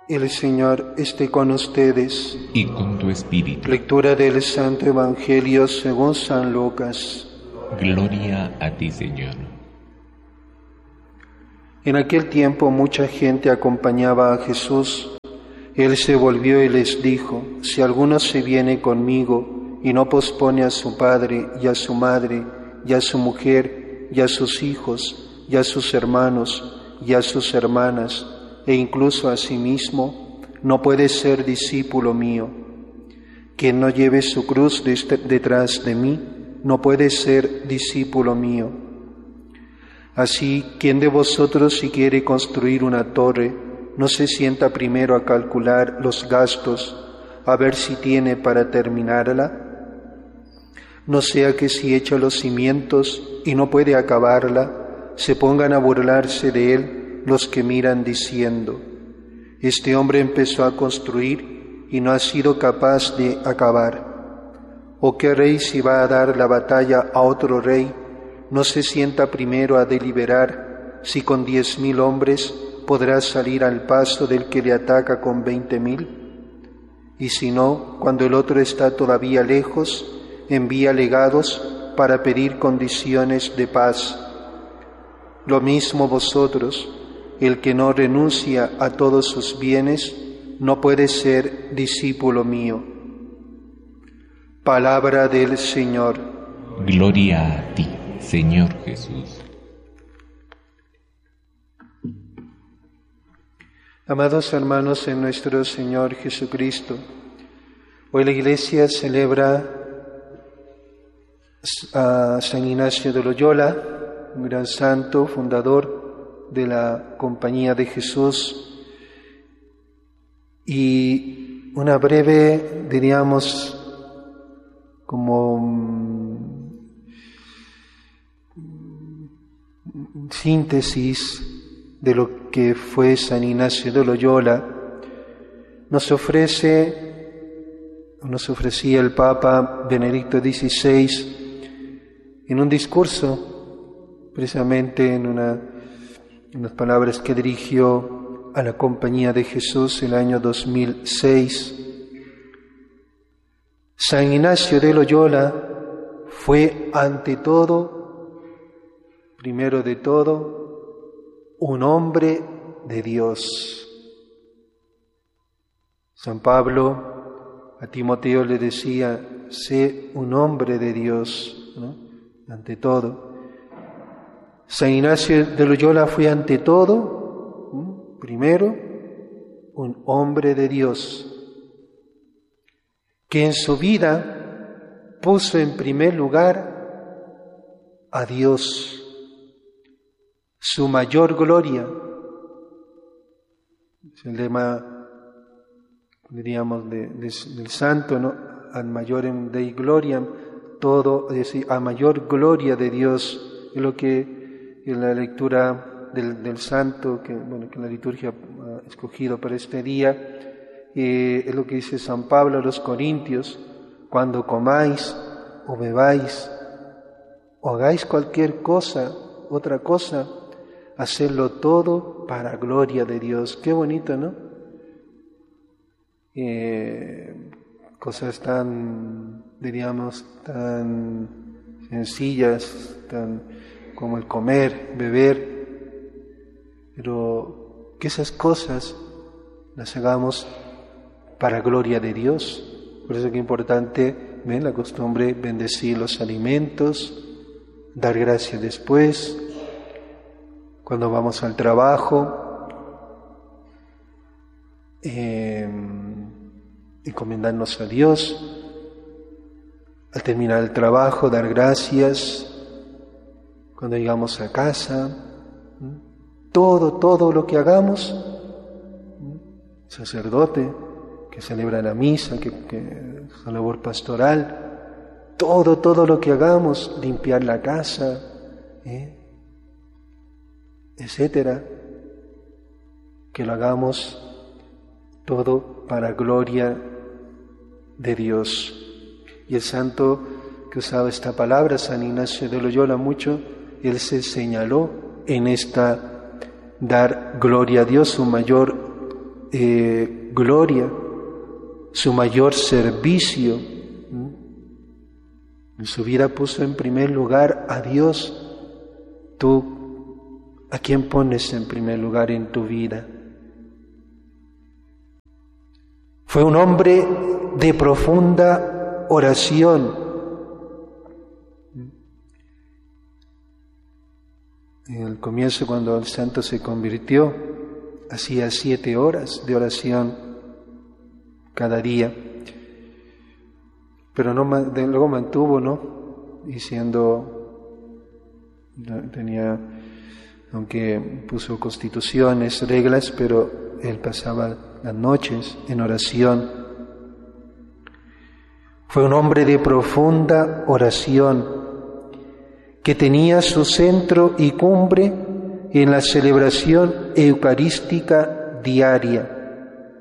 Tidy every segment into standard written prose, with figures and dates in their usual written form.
El Señor esté con ustedes. Y con tu espíritu. Lectura del Santo Evangelio según San Lucas. Gloria a ti, Señor. En aquel tiempo mucha gente acompañaba a Jesús. Él se volvió y les dijo: si alguno se viene conmigo y no pospone a su padre y a su madre y a su mujer y a sus hijos y a sus hermanos y a sus hermanas e incluso a sí mismo, no puede ser discípulo mío. Quien no lleve su cruz detrás de mí, no puede ser discípulo mío. Así, ¿quién de vosotros, si quiere construir una torre, no se sienta primero a calcular los gastos, a ver si tiene para terminarla? No sea que si echa los cimientos y no puede acabarla, se pongan a burlarse de él los que miran diciendo: este hombre empezó a construir y no ha sido capaz de acabar. ¿O qué rey, si va a dar la batalla a otro rey, no se sienta primero a deliberar si con 10,000 hombres podrá salir al paso del que le ataca con 20,000? Y si no, cuando el otro está todavía lejos, envía legados para pedir condiciones de paz. Lo mismo vosotros, el que no renuncia a todos sus bienes, no puede ser discípulo mío. Palabra del Señor. Gloria a ti, Señor Jesús. Amados hermanos en nuestro Señor Jesucristo, hoy la Iglesia celebra a San Ignacio de Loyola, un gran santo, fundador de la Compañía de Jesús, y una breve, diríamos, como síntesis de lo que fue San Ignacio de Loyola, nos ofrecía el Papa Benedicto XVI en un discurso, precisamente en unas palabras que dirigió a la Compañía de Jesús el año 2006. San Ignacio de Loyola fue ante todo, primero de todo, un hombre de Dios. San Pablo a Timoteo le decía: sé un hombre de Dios, ¿no? Ante todo. San Ignacio de Loyola fue ante todo, primero, un hombre de Dios, que en su vida puso en primer lugar a Dios, su mayor gloria. Es el lema, diríamos, del santo, ¿no? Ad majorem Dei gloriam, todo, es decir, a mayor gloria de Dios, es lo que en la lectura del santo, que la liturgia ha escogido para este día, es lo que dice San Pablo a los Corintios: cuando comáis o bebáis o hagáis cualquier cosa, otra cosa, hacedlo todo para gloria de Dios. Qué bonito, ¿no? Cosas tan, diríamos, tan sencillas, como el comer, beber, pero que esas cosas las hagamos para gloria de Dios. Por eso que es importante, ¿ven?, la costumbre bendecir los alimentos, dar gracias después, cuando vamos al trabajo, encomendarnos a Dios, al terminar el trabajo, dar gracias, cuando llegamos a casa, todo lo que hagamos, sacerdote que celebra la misa, que su labor pastoral, todo lo que hagamos, limpiar la casa, etcétera, que lo hagamos todo para gloria de Dios. Y el santo que usaba esta palabra, San Ignacio de Loyola, mucho, él se señaló en esta dar gloria a Dios, su mayor gloria, su mayor servicio. En su vida puso en primer lugar a Dios. ¿Tú a quién pones en primer lugar en tu vida? Fue un hombre de profunda oración. En el comienzo, cuando el santo se convirtió, hacía 7 horas de oración cada día, pero luego mantuvo, ¿no? Aunque puso constituciones, reglas, pero él pasaba las noches en oración. Fue un hombre de profunda oración, que tenía su centro y cumbre en la celebración eucarística diaria.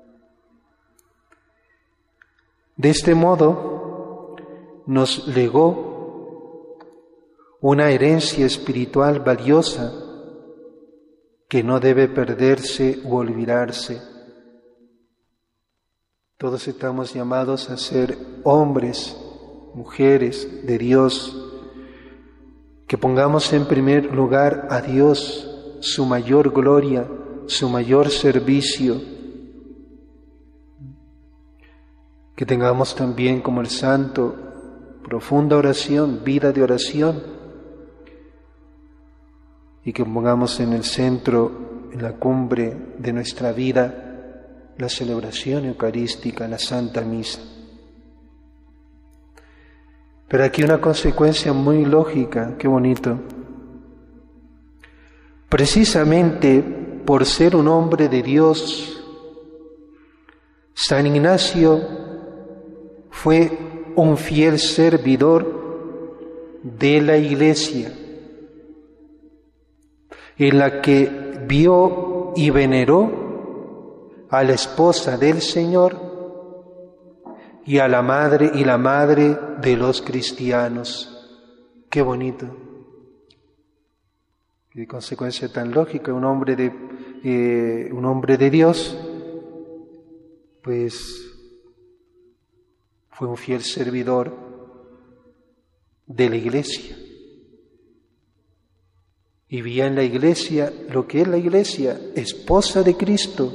De este modo, nos legó una herencia espiritual valiosa que no debe perderse u olvidarse. Todos estamos llamados a ser hombres, mujeres de Dios, que pongamos en primer lugar a Dios, su mayor gloria, su mayor servicio. Que tengamos también, como el santo, profunda oración, vida de oración, y que pongamos en el centro, en la cumbre de nuestra vida, la celebración eucarística, la Santa Misa. Pero aquí una consecuencia muy lógica, qué bonito. Precisamente por ser un hombre de Dios, San Ignacio fue un fiel servidor de la Iglesia, en la que vio y veneró a la esposa del Señor y a la madre de los cristianos. Qué bonito. Qué consecuencia tan lógica. Un hombre de Dios, pues fue un fiel servidor de la Iglesia. Y vivía en la Iglesia lo que es la Iglesia, esposa de Cristo.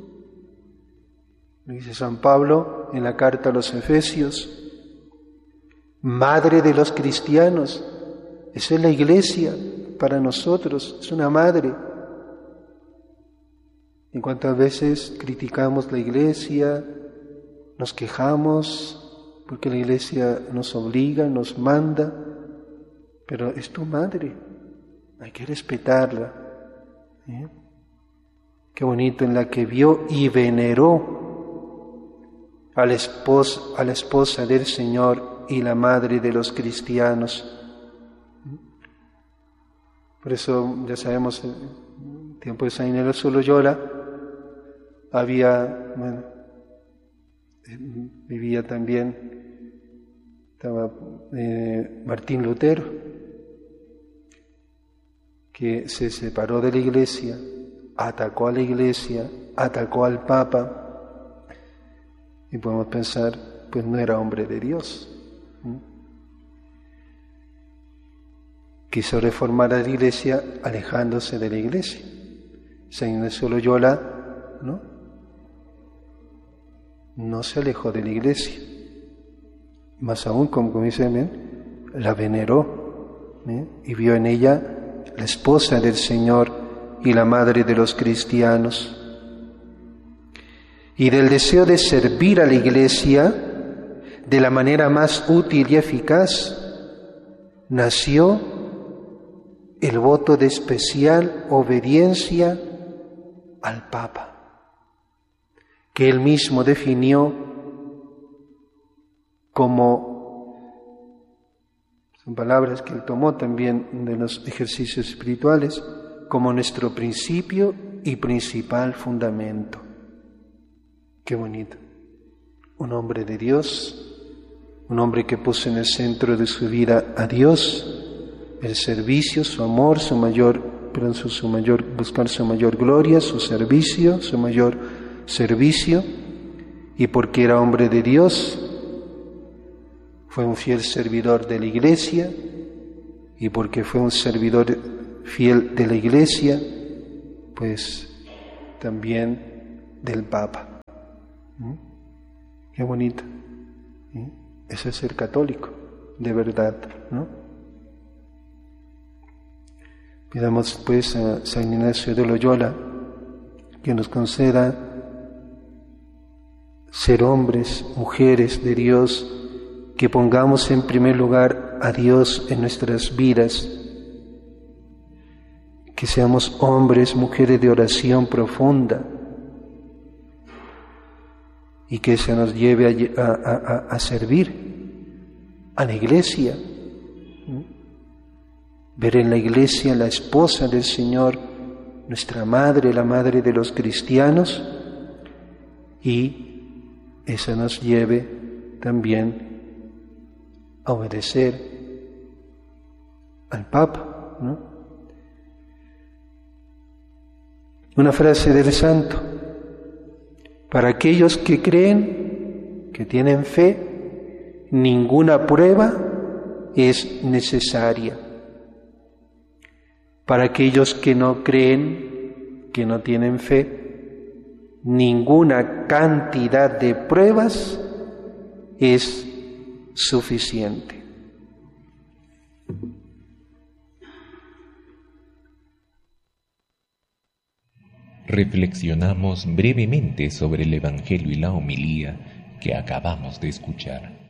Dice San Pablo en la carta a los Efesios, madre de los cristianos. Esa es la Iglesia para nosotros, es una madre. ¿Y cuántas veces criticamos la Iglesia, nos quejamos porque la Iglesia nos obliga, nos manda? Pero es tu madre, hay que respetarla. Qué bonito, en la que vio y veneró a la esposa del Señor y la madre de los cristianos. Por eso, ya sabemos, en el tiempo de San Ignacio de Loyola vivía también, estaba Martín Lutero, que se separó de la Iglesia, atacó a la Iglesia, atacó al Papa. Y podemos pensar, pues no era hombre de Dios. Quiso reformar a la Iglesia alejándose de la Iglesia. San Ignacio de Loyola, no se alejó de la Iglesia. Más aún, como dice, la veneró, y vio en ella la esposa del Señor y la madre de los cristianos. Y del deseo de servir a la Iglesia de la manera más útil y eficaz, nació el voto de especial obediencia al Papa, que él mismo definió como, son palabras que él tomó también de los ejercicios espirituales, como nuestro principio y principal fundamento. Qué bonito. Un hombre de Dios, un hombre que puso en el centro de su vida a Dios, el servicio, su amor, buscar su mayor gloria, su servicio, su mayor servicio, y porque era hombre de Dios, fue un fiel servidor de la Iglesia, y porque fue un servidor fiel de la Iglesia, pues también del Papa. Qué bonito. Eso es ser católico, de verdad, ¿no? Pidamos pues a San Ignacio de Loyola que nos conceda ser hombres, mujeres de Dios, que pongamos en primer lugar a Dios en nuestras vidas, que seamos hombres, mujeres de oración profunda, y que se nos lleve a servir a la Iglesia, ver en la Iglesia la esposa del Señor, nuestra madre, la madre de los cristianos, y eso nos lleve también a obedecer al Papa, ¿no? Una frase del santo: para aquellos que creen, que tienen fe, ninguna prueba es necesaria. Para aquellos que no creen, que no tienen fe, ninguna cantidad de pruebas es suficiente. Reflexionamos brevemente sobre el Evangelio y la homilía que acabamos de escuchar.